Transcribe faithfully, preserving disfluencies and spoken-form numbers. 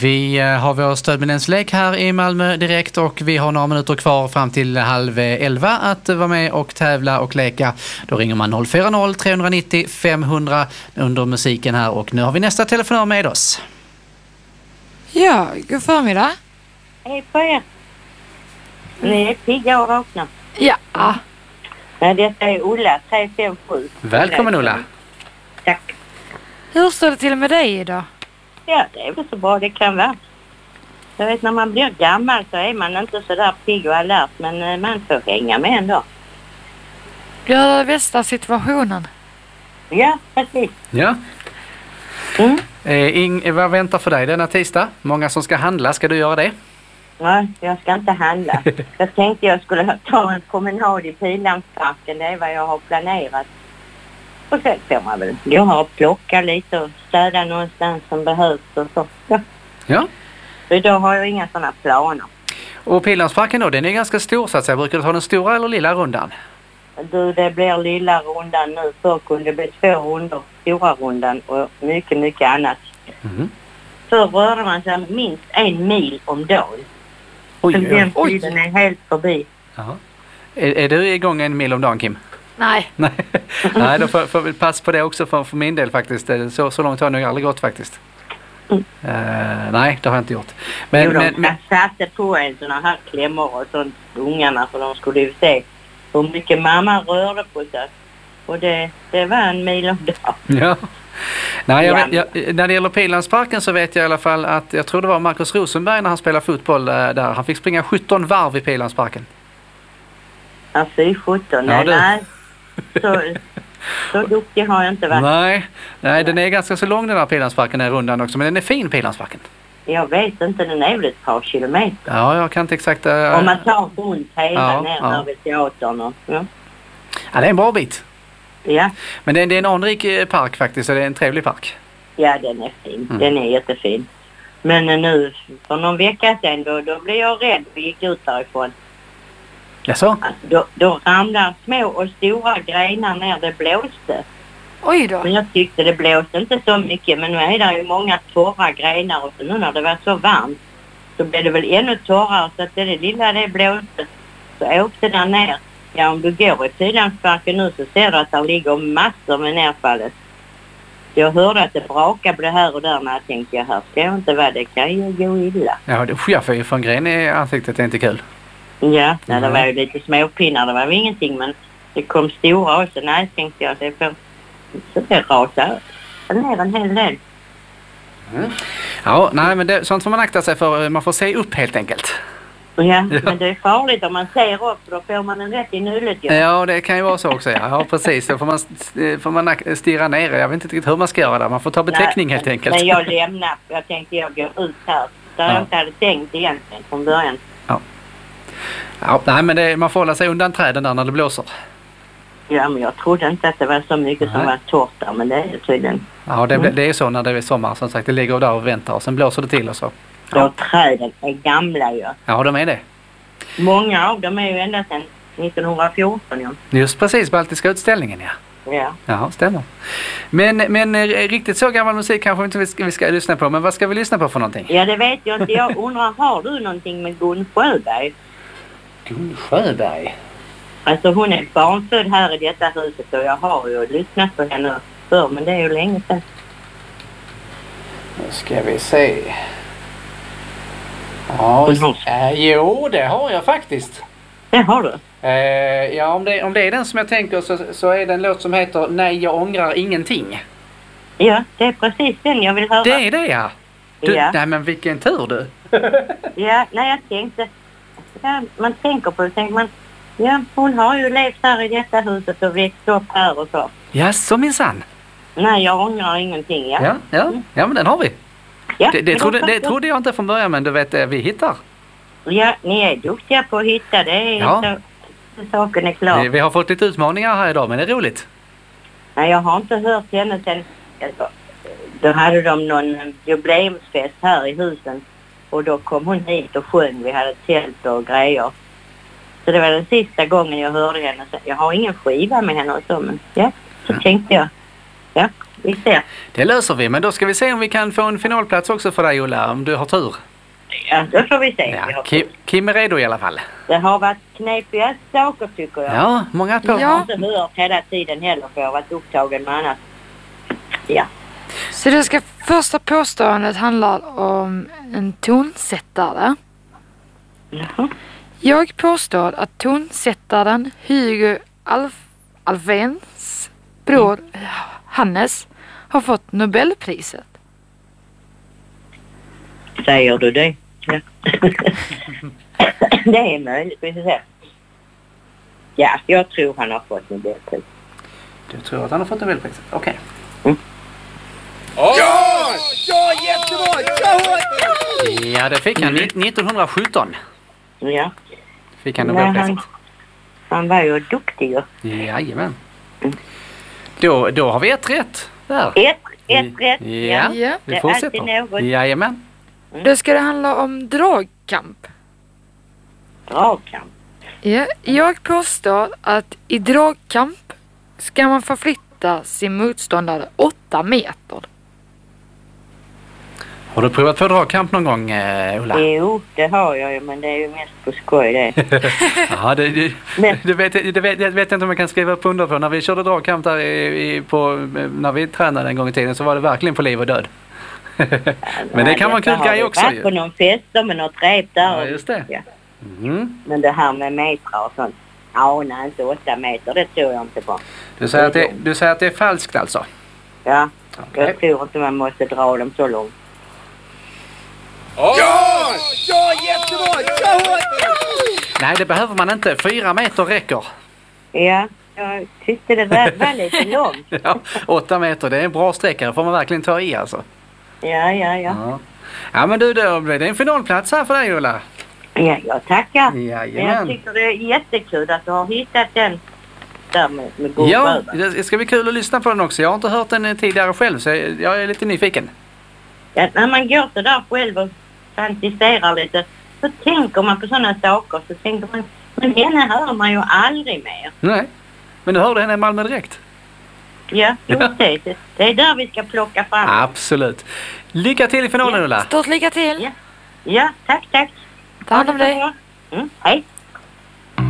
Vi har vår stödminenslek här i Malmö direkt och vi har några minuter kvar fram till halv elva att vara med och tävla och leka. Då ringer man noll fyra noll tre nio noll fem hundra under musiken här och nu har vi nästa telefonör med oss. Ja, god förmiddag. Hej på er. Ni är pigga och vakna. Ja. Nej, detta är Ulla, tre fem sju. Välkommen Ulla. Tack. Hur står det till med dig idag? Ja, det är väl så bra det kan vara. Jag vet, när man blir gammal så är man inte så där pigg och alert, men man får hänga med ändå. Gör det bästa situationen. Ja, precis. Ja. Mm. Eh, Ing, vad väntar för dig denna tisdag? Många som ska handla, ska du göra det? Nej, jag ska inte handla. Jag tänkte jag skulle ta en promenad i Pildammsparken, det är vad jag har planerat. Och sen får man väl gå här och plocka lite och städa någonstans som behövs och så. Ja. Ja. Så idag har jag inga sådana planer. Och Pildammsparken då, den är ganska stor så att säga. Brukar du ta den stora eller lilla rundan? Du, det blir lilla rundan nu. Förr kunde det bli två rundor, stora rundan och mycket, mycket annat. Mm. Förr rörde man sig minst en mil om dagen. Oj, Så oj, den oj. tiden är helt förbi. Jaha. Är, är du igång en mil om dagen, Kim? Nej. Nej, Nej då får, får vi pass på det också för, för min del faktiskt. Så, så långt har jag nog aldrig gått faktiskt. Mm. Uh, nej, det har jag inte gjort. Men, jo, de men, men, satte på en sådana här klämmor och sånt ungarna för de skulle ju se hur mycket mamma rörde på sig. Och det, det var en mil om dagen. ja. Nej, jag Ja. vet, jag, när det gäller Pildammsparken så vet jag i alla fall att jag tror det var Marcus Rosenberg när han spelade fotboll där. Han fick springa sjutton varv i Pildammsparken. Ja, fy sjutton. Ja, Nej, du. nej. Så, så duktig har jag inte varit. Nej, nej, den är ganska så lång den här Pildammsparken, den här rundan också. Men den är fin, Pildammsparken. Jag vet inte, den är väl ett par kilometer. Ja, jag kan inte exakt... Uh, Om man tar runt hela ja, ner ja. där vid teatern. Och, ja. ja, det är en bra bit. Ja. Men det är, det är en anrik eh, park faktiskt, så det är en trevlig park. Ja, den är fin. Mm. Den är jättefin. Men eh, nu, för någon vecka sedan, då, då blev jag rädd och gick ut därifrån. Jaså? Alltså, då, då ramlar små och stora grenar ner, det blåste. Oj då. Men jag tyckte det blåste inte så mycket, men nu är det ju många torra grenar och så nu när det var så varmt så blev det väl ännu torrare så att det, det lilla det blåste så åkte där ner. Ja, om du går i Pildammsparken nu så ser du att det ligger massor med nerfallet. Jag hörde att det brakade på det här och där när jag tänkte jag här ska jag inte vara, det kan ju gå illa. Ja, det sker ju för en gren i ansiktet, det är inte kul. Ja, nej, Mm. det var ju lite småpinnar, det var väl ingenting men det kom stora också. Nej, tänkte jag, det får så det rasade ner en hel del. Mm. Ja, nej men det, sånt får man akta sig för, man får se upp helt enkelt. Ja, ja, men det är farligt om man ser upp för då får man en rätt i nullet. Ja, Ja, det kan ju vara så också, ja, ja precis. Då får man, får man stirra ner, jag vet inte riktigt hur man ska göra det, man får ta beteckning nej, helt enkelt. Men jag lämnar, jag tänkte jag går ut här. Där Ja. jag inte hade tänkt egentligen från början. Ja, nej men det, man får hålla sig undan träden där när det blåser. Ja, men jag trodde inte att det var så mycket Nej. som var torrt där, men det är det tydligen. Ja, det, Mm. det är så när det är sommar som sagt, det ligger där och väntar och sen blåser det till och så. Ja. Träden är gamla ju. Ja, de är det. Många av dem är ju ända sedan nittonhundrafjorton. Ja. Just precis, Baltiska utställningen, ja. Ja. Ja, stämmer. Men, men eh, riktigt så gammal musik kanske inte vi ska, vi ska lyssna på, men vad ska vi lyssna på för någonting? ja, det vet jag inte. Jag undrar, har du någonting med Gun Sjöberg? Gun Sjöberg? Alltså hon är barnfödd här i detta huset och jag har ju lyssnat på henne förr, men det är ju länge sedan. Nu ska vi se. Ja, Hon har- äh, jo, det har jag faktiskt. Det har du? Eh, ja, om det, om det är den som jag tänker så, så är det en låt som heter Nej, jag ångrar ingenting. Ja, det är precis den jag vill höra. Det är det, ja. Du, Ja. Nej, men vilken tur du. Ja, nej jag tänkte, ja, man tänker på det, tänker man, ja hon har ju levt här i detta huset och växt upp här och så. Ja, så minsann. Nej, jag ångrar ingenting, ja. Ja, ja, ja, men den har vi. Ja, Det, det, men trodde, då- det trodde jag inte från början, men du vet, eh, vi hittar. Ja, ni är duktiga på att hitta, det är Ja. så, så saken är klar. Vi, vi har fått lite utmaningar här idag, men det är roligt. Nej, jag har inte hört henne sen, alltså, då hade de någon jubileumsfest här i husen och då kom hon hit och sjöng, vi hade tält och grejer. Så det var den sista gången jag hörde henne. Så jag har ingen skiva med henne och så, men ja, så tänkte jag, ja, vi ser. Det löser vi, men då ska vi se om vi kan få en finalplats också för dig, Ulla, om du har tur. Ja, då får vi se. Vi Ja, har Kim, Kim är redo i alla fall. Det har varit knepiga saker tycker jag. Ja, många på. Ja. Jag har inte hört hela tiden heller för jag har varit upptagen med annat. Ja. Så det ska första påståendet handlar om en tonsättare. Jaha. Jag påstår att tonsättaren Hugo Alf Alfvéns bror Hannes har fått Nobelpriset. Säger du det? Ja. Det är möjligt. Vi får se. Ja, jag tror han har fått Nobelpris. Du tror att han har fått Nobelpriset? Okej. Ja! Ja, jättebra! Ja! Ja, det fick han ni- nittonhundrasjutton. Ja. Fick han Men Nobelpriset. han, han var ju duktig ju. Jajamän. Då, då har vi ett rätt där. Ett, ett rätt. Ja, Ja. vi Det är fortsätter. alltid något. Jajamän. Då ska det handla om dragkamp. Dragkamp. Ja, jag påstår att i dragkamp ska man förflytta sin motståndare åtta meter. Har du provat på dragkamp någon gång, eh, Ulla? Jo, det har jag ju, men det är ju mest på skoj det. Ja, det, det, Men- det, vet, det, vet, det vet jag inte om jag kan skriva upp under på. När vi körde dragkamp där i, i, på, när vi tränade en gång i tiden så var det verkligen på liv och död. Men det kan vara en kul grej också Jag ju. har varit på någon fest med något rep där. Ja, just det. Ja. Mm. Men det här med metrar och sånt. Ja, nej, inte åtta meter. Det tror jag inte på. Du, säger att det, du säger att det är falskt alltså? Ja, Okej. jag tror inte man måste dra dem så långt. Ja! Ja, jättebra! Ja! Nej, det behöver man inte. Fyra meter räcker. Ja, jag tyckte det var, var lite långt. Ja, åtta meter, det är en bra sträcka. Det får man verkligen ta i alltså. Ja, ja, ja. Ja, ja men du, då blir det en finalplats här för dig, Ulla. Ja, jag tackar. Men jag Jajamän. tycker det är jättekul att du har hittat den där med, med god Ja, röva. det ska bli kul att lyssna på den också. Jag har inte hört den tidigare själv så jag är lite nyfiken. Ja, när man går så där själv och fantiserar lite så tänker man på sådana saker. Så tänker man, men henne hör man ju aldrig mer. Nej, men du hörde henne i Malmö direkt. Ja, just det. Det- Det är där vi ska plocka fram. Absolut. Lycka till i finalen, Ja. Ulla. Stort lycka till! Ja, ja tack, tack. Ta hand om dig! Mm, hej.